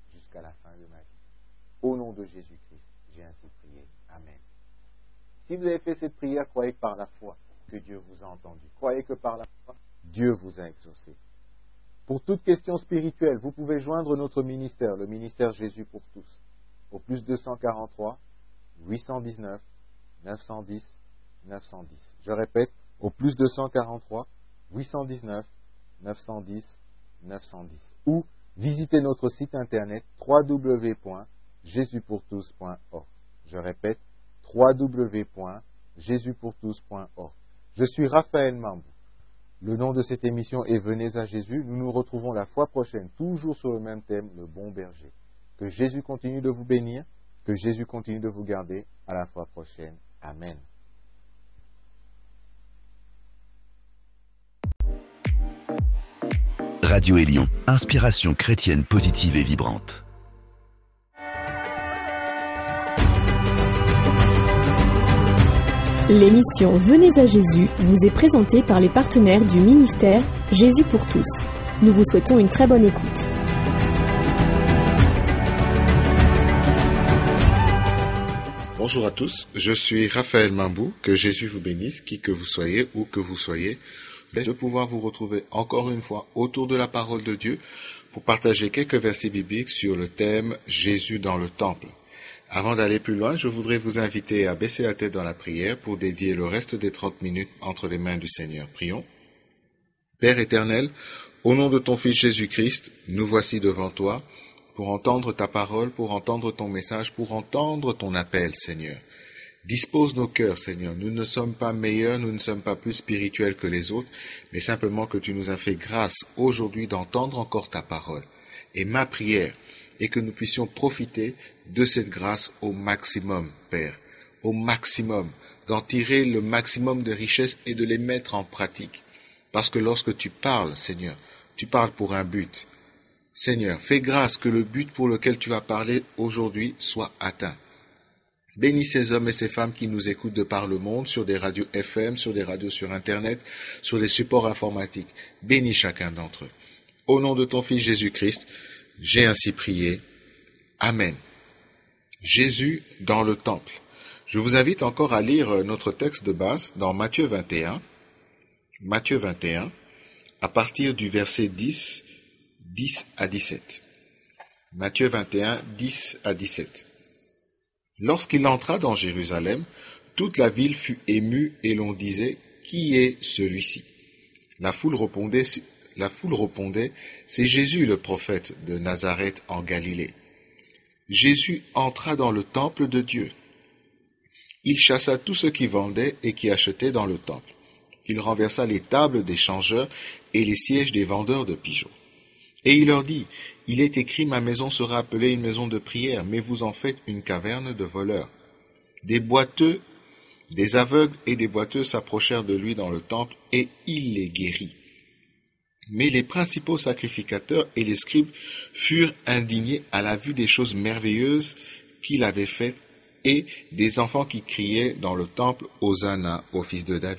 jusqu'à la fin de ma vie. Au nom de Jésus-Christ, j'ai ainsi prié. Amen. Si vous avez fait cette prière, croyez que par la foi que Dieu vous a entendu. Croyez que par la foi, Dieu vous a exaucé. Pour toute question spirituelle, vous pouvez joindre notre ministère, le ministère Jésus pour tous, au plus deux cent quarante-trois, huit cent dix-neuf, neuf cent dix, neuf cent dix. Je répète, au plus deux cent quarante-trois, huit cent dix-neuf, neuf cent dix, neuf cent dix. Ou visitez notre site internet w w w point jésus pour tous point org. Je répète, w w w point jésus pour tous point org. Je suis Raphaël Mambou. Le nom de cette émission est Venez à Jésus. Nous nous retrouvons la fois prochaine, toujours sur le même thème, le bon berger. Que Jésus continue de vous bénir, que Jésus continue de vous garder. À la fois prochaine. Amen. Radio Élion, inspiration chrétienne positive et vibrante. L'émission Venez à Jésus vous est présentée par les partenaires du ministère Jésus pour tous. Nous vous souhaitons une très bonne écoute. Bonjour à tous, je suis Raphaël Mambou, que Jésus vous bénisse, qui que vous soyez, où que vous soyez, de pouvoir vous retrouver encore une fois autour de la parole de Dieu pour partager quelques versets bibliques sur le thème Jésus dans le temple. Avant d'aller plus loin, je voudrais vous inviter à baisser la tête dans la prière pour dédier le reste des trente minutes entre les mains du Seigneur. Prions. Père éternel, au nom de ton Fils Jésus-Christ, nous voici devant toi pour entendre ta parole, pour entendre ton message, pour entendre ton appel, Seigneur. Dispose nos cœurs, Seigneur. Nous ne sommes pas meilleurs, nous ne sommes pas plus spirituels que les autres, mais simplement que tu nous as fait grâce aujourd'hui d'entendre encore ta parole. Et ma prière est que nous puissions profiter de cette grâce au maximum, Père, au maximum, d'en tirer le maximum de richesses et de les mettre en pratique. Parce que lorsque tu parles, Seigneur, tu parles pour un but. Seigneur, fais grâce que le but pour lequel tu vas parler aujourd'hui soit atteint. Bénis ces hommes et ces femmes qui nous écoutent de par le monde, sur des radios F M, sur des radios sur Internet, sur des supports informatiques. Bénis chacun d'entre eux. Au nom de ton Fils Jésus-Christ, j'ai ainsi prié. Amen. Jésus dans le temple. Je vous invite encore à lire notre texte de base dans Matthieu vingt et un. Matthieu vingt et un, à partir du verset dix, dix à dix-sept. Matthieu vingt et un, dix à dix-sept. Lorsqu'il entra dans Jérusalem, toute la ville fut émue et l'on disait « Qui est celui-ci » La foule répondait, la foule répondait « C'est Jésus le prophète de Nazareth en Galilée. » Jésus entra dans le temple de Dieu. Il chassa tous ceux qui vendaient et qui achetaient dans le temple. Il renversa les tables des changeurs et les sièges des vendeurs de pigeons. Et il leur dit, « Il est écrit, ma maison sera appelée une maison de prière, mais vous en faites une caverne de voleurs. » Des boiteux, des aveugles et des boiteux s'approchèrent de lui dans le temple, et il les guérit. Mais les principaux sacrificateurs et les scribes furent indignés à la vue des choses merveilleuses qu'il avait faites, et des enfants qui criaient dans le temple, « Hosanna au fils de David. »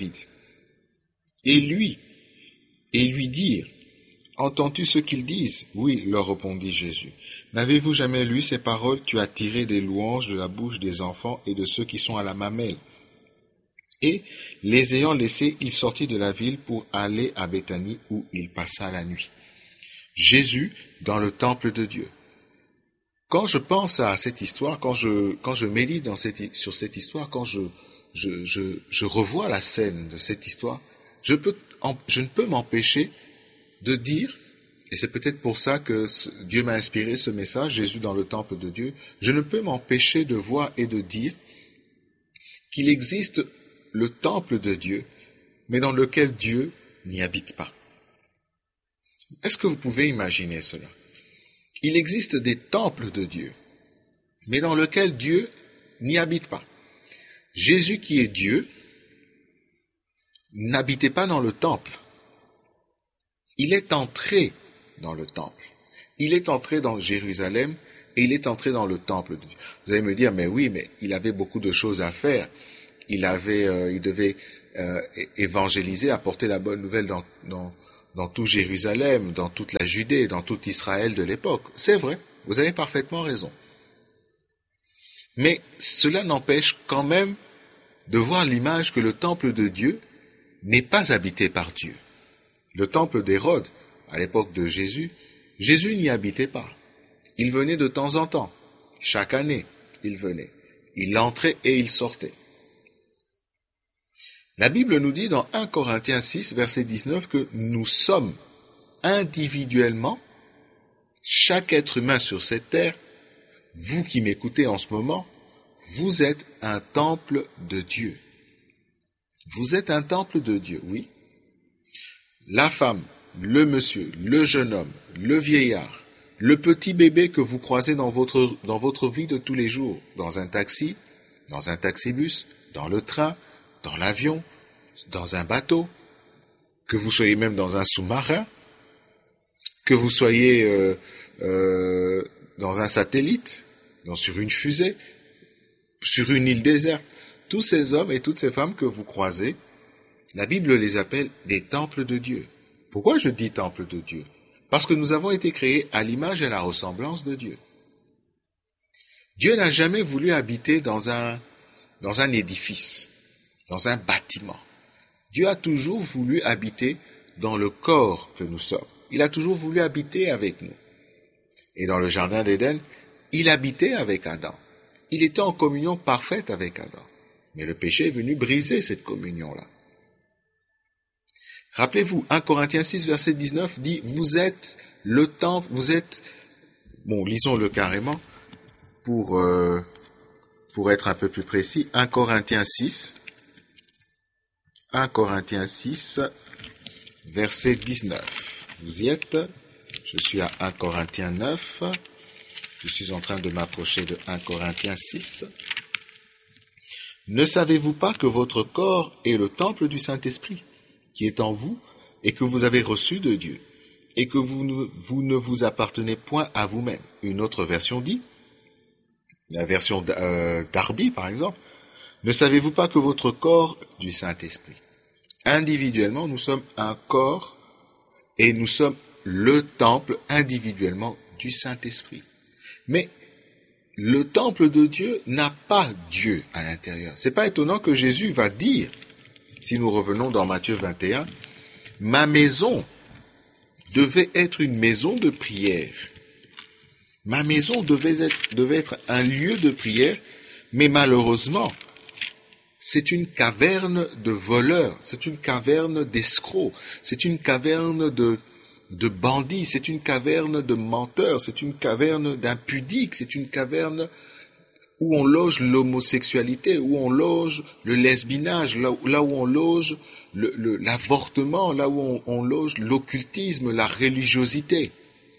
Et lui, et lui dirent, « Entends-tu ce qu'ils disent ?» « Oui, leur répondit Jésus. « N'avez-vous jamais lu ces paroles ? Tu as tiré des louanges de la bouche des enfants et de ceux qui sont à la mamelle. » Et, les ayant laissés, il sortit de la ville pour aller à Béthanie où il passa la nuit. Jésus dans le temple de Dieu. Quand je pense à cette histoire, quand je, quand je médite dans cette, sur cette histoire, quand je, je, je, je revois la scène de cette histoire, je, peux, je ne peux m'empêcher de dire, et c'est peut-être pour ça que Dieu m'a inspiré ce message, Jésus dans le temple de Dieu, je ne peux m'empêcher de voir et de dire qu'il existe le temple de Dieu, mais dans lequel Dieu n'y habite pas. Est-ce que vous pouvez imaginer cela? Il existe des temples de Dieu, mais dans lequel Dieu n'y habite pas. Jésus qui est Dieu n'habitait pas dans le temple. Il est entré dans le temple. Il est entré dans Jérusalem et il est entré dans le temple de Dieu. Vous allez me dire, mais oui, mais il avait beaucoup de choses à faire. Il avait, euh, il devait euh, évangéliser, apporter la bonne nouvelle dans, dans, dans tout Jérusalem, dans toute la Judée, dans tout Israël de l'époque. C'est vrai, Vous avez parfaitement raison. Mais cela n'empêche quand même de voir l'image que le temple de Dieu n'est pas habité par Dieu. Le temple d'Hérode, à l'époque de Jésus, Jésus n'y habitait pas. Il venait de temps en temps. Chaque année, il venait. Il entrait et il sortait. La Bible nous dit dans un Corinthiens six, verset dix-neuf, que nous sommes individuellement, chaque être humain sur cette terre, vous qui m'écoutez en ce moment, vous êtes un temple de Dieu. Vous êtes un temple de Dieu, oui. La femme, le monsieur, le jeune homme, le vieillard, le petit bébé que vous croisez dans votre, dans votre vie de tous les jours, dans un taxi, dans un taxibus, dans le train, dans l'avion, dans un bateau, que vous soyez même dans un sous-marin, que vous soyez euh, euh, dans un satellite, dans, sur une fusée, sur une île déserte, tous ces hommes et toutes ces femmes que vous croisez, la Bible les appelle des temples de Dieu. Pourquoi je dis temple de Dieu? Parce que nous avons été créés à l'image et à la ressemblance de Dieu. Dieu n'a jamais voulu habiter dans un, dans un édifice, dans un bâtiment. Dieu a toujours voulu habiter dans le corps que nous sommes. Il a toujours voulu habiter avec nous. Et dans le jardin d'Éden, il habitait avec Adam. Il était en communion parfaite avec Adam. Mais le péché est venu briser cette communion-là. Rappelez-vous, un Corinthiens six, verset dix-neuf dit, vous êtes le temple, vous êtes, bon, lisons-le carrément, pour, euh, pour être un peu plus précis, un Corinthiens six, un Corinthiens six, verset dix-neuf. Vous y êtes, je suis à un Corinthiens neuf, je suis en train de m'approcher de un Corinthiens six. Ne savez-vous pas que votre corps est le temple du Saint-Esprit, qui est en vous, et que vous avez reçu de Dieu, et que vous ne vous, ne vous appartenez point à vous-même. Une autre version dit, la version euh, Darby par exemple, ne savez-vous pas que votre corps est du Saint-Esprit? Individuellement, nous sommes un corps, et nous sommes le temple individuellement du Saint-Esprit. Mais le temple de Dieu n'a pas Dieu à l'intérieur. C'est pas étonnant que Jésus va dire, si nous revenons dans Matthieu vingt et un, « Ma maison devait être une maison de prière. » Ma maison devait être, devait être un lieu de prière, mais malheureusement, c'est une caverne de voleurs, c'est une caverne d'escrocs, c'est une caverne de, de bandits, c'est une caverne de menteurs, c'est une caverne d'impudiques, c'est une caverne où on loge l'homosexualité, où on loge le lesbinage, là, là où on loge le, le, l'avortement, là où on, on loge l'occultisme, la religiosité.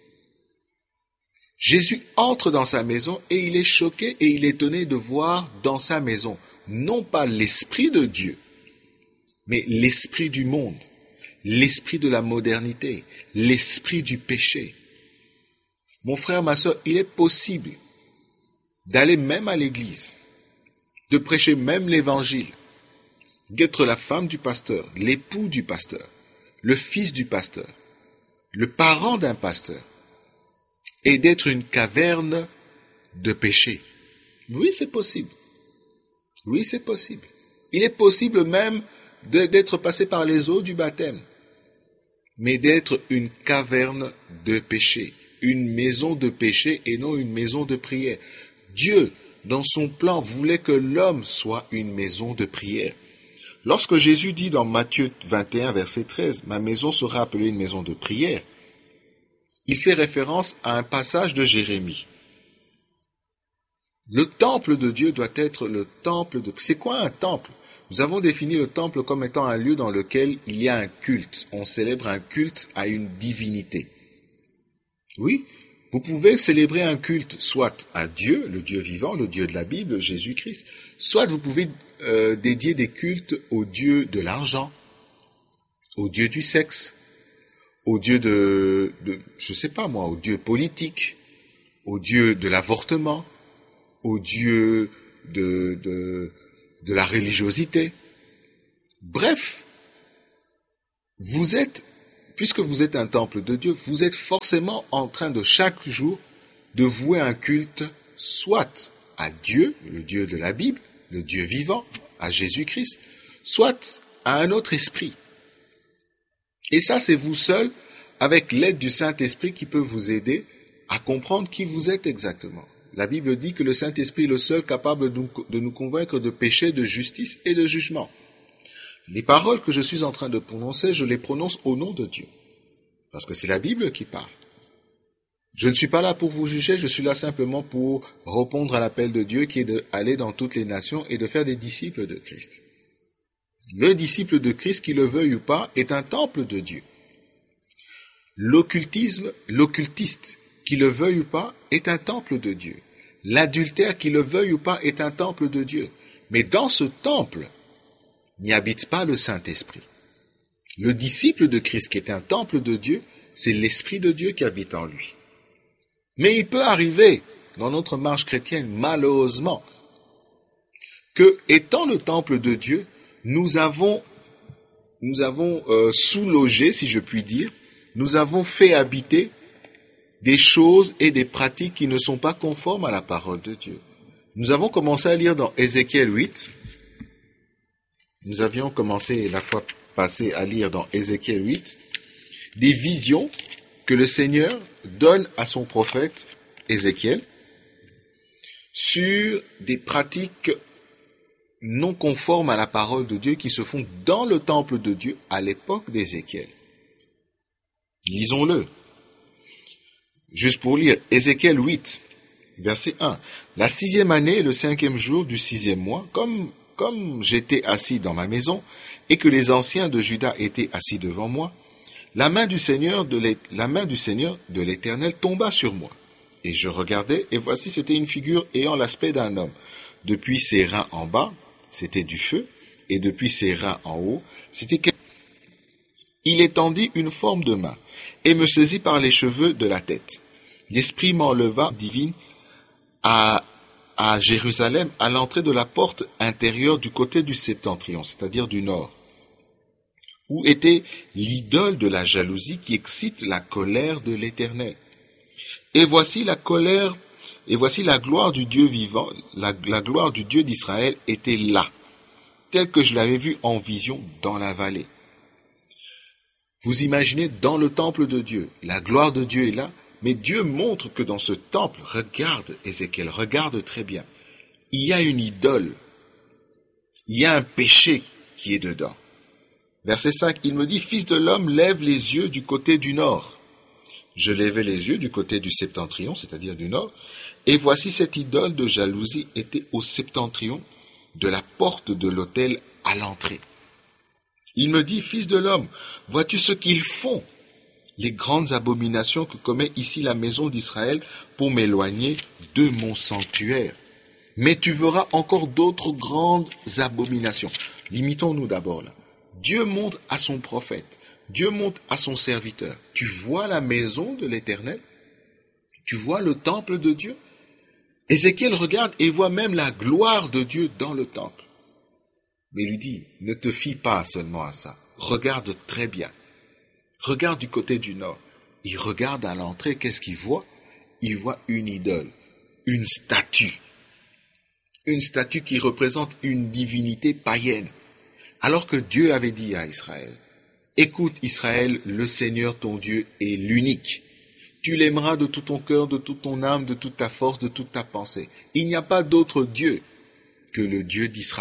Jésus entre dans sa maison et il est choqué et il est étonné de voir dans sa maison, non pas l'esprit de Dieu, mais l'esprit du monde, l'esprit de la modernité, l'esprit du péché. Mon frère, ma soeur, il est possible d'aller même à l'église, de prêcher même l'évangile, d'être la femme du pasteur, l'époux du pasteur, le fils du pasteur, le parent d'un pasteur, et d'être une caverne de péché. Oui, c'est possible. Oui, c'est possible. Il est possible même de, d'être passé par les eaux du baptême, mais d'être une caverne de péché, une maison de péché et non une maison de prière. Dieu, dans son plan, voulait que l'homme soit une maison de prière. Lorsque Jésus dit dans Matthieu vingt et un, verset treize, « Ma maison sera appelée une maison de prière », il fait référence à un passage de Jérémie. Le temple de Dieu doit être le temple de... C'est quoi un temple? Nous avons défini le temple comme étant un lieu dans lequel il y a un culte. On célèbre un culte à une divinité. Oui, vous pouvez célébrer un culte soit à Dieu, le Dieu vivant, le Dieu de la Bible, Jésus-Christ, soit vous pouvez euh, dédier des cultes au Dieu de l'argent, au Dieu du sexe, au Dieu de, de je sais pas moi, au Dieu politique, au Dieu de l'avortement, au Dieu de, de, de la religiosité. Bref, vous êtes, puisque vous êtes un temple de Dieu, vous êtes forcément en train de chaque jour de vouer un culte soit à Dieu, le Dieu de la Bible, le Dieu vivant, à Jésus-Christ, soit à un autre esprit. Et ça, c'est vous seul, avec l'aide du Saint-Esprit, qui peut vous aider à comprendre qui vous êtes exactement. La Bible dit que le Saint-Esprit est le seul capable de nous, de nous convaincre de péché, de justice et de jugement. Les paroles que je suis en train de prononcer, je les prononce au nom de Dieu. Parce que c'est la Bible qui parle. Je ne suis pas là pour vous juger, je suis là simplement pour répondre à l'appel de Dieu qui est d'aller dans toutes les nations et de faire des disciples de Christ. Le disciple de Christ, qu'il le veuille ou pas, est un temple de Dieu. L'occultisme, l'occultiste, qu'il le veuille ou pas, est un temple de Dieu. L'adultère, qu'il le veuille ou pas, est un temple de Dieu. Mais dans ce temple, n'y habite pas le Saint-Esprit. Le disciple de Christ, qui est un temple de Dieu, c'est l'Esprit de Dieu qui habite en lui. Mais il peut arriver, dans notre marche chrétienne, malheureusement, que, étant le temple de Dieu, nous avons, nous avons euh, sous-logé, si je puis dire, nous avons fait habiter des choses et des pratiques qui ne sont pas conformes à la parole de Dieu. Nous avons commencé à lire dans Ézéchiel huit, nous avions commencé la fois passée à lire dans Ézéchiel huit, des visions que le Seigneur donne à son prophète Ézéchiel sur des pratiques non conformes à la parole de Dieu qui se font dans le temple de Dieu à l'époque d'Ézéchiel. Lisons-le. Juste pour lire, Ézéchiel huit, verset un. La sixième année et le cinquième jour du sixième mois, comme, comme j'étais assis dans ma maison et que les anciens de Juda étaient assis devant moi, la main du Seigneur de l'É- la main du Seigneur de l'Éternel tomba sur moi. Et je regardais, et voici c'était une figure ayant l'aspect d'un homme. Depuis ses reins en bas, c'était du feu, et depuis ses reins en haut, c'était quelque... Il étendit une forme de main, et me saisit par les cheveux de la tête. L'Esprit m'enleva, divine, à, à Jérusalem, à l'entrée de la porte intérieure du côté du septentrion, c'est-à-dire du nord, où était l'idole de la jalousie qui excite la colère de l'Éternel. Et voici la colère, et voici la gloire du Dieu vivant, la, la gloire du Dieu d'Israël était là, telle que je l'avais vue en vision dans la vallée. Vous imaginez, dans le temple de Dieu, la gloire de Dieu est là, mais Dieu montre que dans ce temple, regarde Ézéchiel, regarde très bien, il y a une idole, il y a un péché qui est dedans. Verset cinq, il me dit, « Fils de l'homme, lève les yeux du côté du nord. » Je levai les yeux du côté du septentrion, c'est-à-dire du nord, et voici cette idole de jalousie était au septentrion de la porte de l'autel à l'entrée. Il me dit, « Fils de l'homme, vois-tu ce qu'ils font, les grandes abominations que commet ici la maison d'Israël pour m'éloigner de mon sanctuaire. Mais tu verras encore d'autres grandes abominations. » Limitons-nous d'abord là. Dieu montre à son prophète, Dieu montre à son serviteur, tu vois la maison de l'Éternel, tu vois le temple de Dieu. Ézéchiel regarde et voit même la gloire de Dieu dans le temple. Mais il lui dit, ne te fie pas seulement à ça, regarde très bien. Regarde du côté du nord. Il regarde à l'entrée, qu'est-ce qu'il voit? Il voit une idole, une statue. Une statue qui représente une divinité païenne. Alors que Dieu avait dit à Israël, « Écoute Israël, le Seigneur ton Dieu est l'unique. Tu l'aimeras de tout ton cœur, de toute ton âme, de toute ta force, de toute ta pensée. Il n'y a pas d'autre Dieu que le Dieu d'Israël. »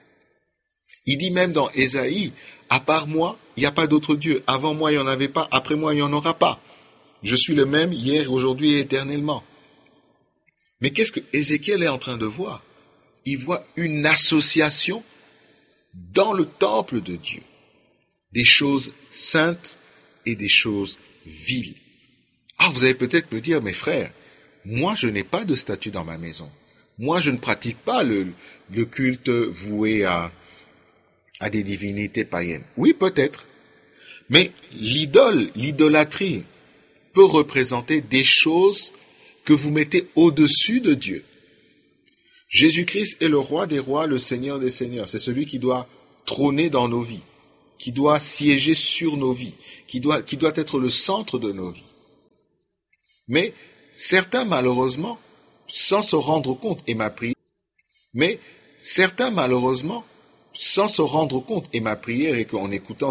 Il dit même dans Ésaïe, « À part moi, il n'y a pas d'autre Dieu. Avant moi, il n'y en avait pas. Après moi, il n'y en aura pas. Je suis le même hier, aujourd'hui et éternellement. » Mais qu'est-ce que Ézéchiel est en train de voir? Il voit une association dans le temple de Dieu, des choses saintes et des choses viles. Ah, vous allez peut-être me dire, mes frères, moi je n'ai pas de statue dans ma maison. Moi je ne pratique pas le, le culte voué à, à des divinités païennes. Oui, peut-être. Mais l'idole, l'idolâtrie peut représenter des choses que vous mettez au-dessus de Dieu. Jésus-Christ est le roi des rois, le Seigneur des seigneurs. C'est celui qui doit trôner dans nos vies, qui doit siéger sur nos vies, qui doit, qui doit être le centre de nos vies. Mais certains malheureusement, sans se rendre compte, et ma prière, mais certains malheureusement, sans se rendre compte, et ma prière est qu'en écoutant